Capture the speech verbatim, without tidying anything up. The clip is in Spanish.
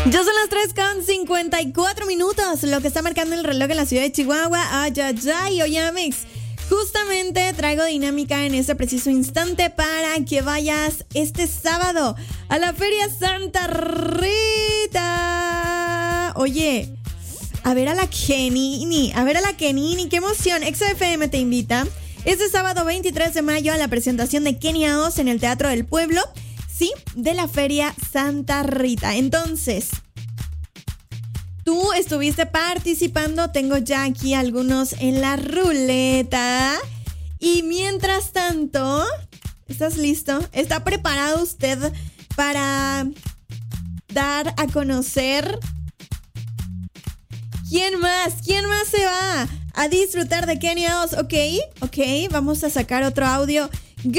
Ya son las tres con cincuenta y cuatro minutos, lo que está marcando el reloj en la ciudad de Chihuahua. Ay, ay, ay, oye, Amex, justamente traigo dinámica en este preciso instante para que vayas este sábado a la Feria Santa Rita. Oye, a ver a la Kenini, a ver a la Kenini, qué emoción. X F M te invita este sábado veintitrés de mayo a la presentación de Kenia Os en el Teatro del Pueblo. Sí, de la Feria Santa Rita. Entonces, tú estuviste participando. Tengo ya aquí algunos en la ruleta. Y mientras tanto, ¿estás listo? ¿Está preparado usted para dar a conocer quién más? ¿Quién más se va a disfrutar de Kenia Os? Ok, ok, vamos a sacar otro audio